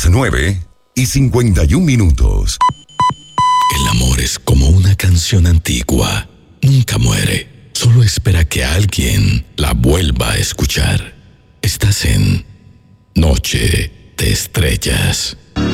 Las 9:51. El amor es como una canción antigua. Nunca muere. Solo espera que alguien la vuelva a escuchar. Estás en Noche de Estrellas.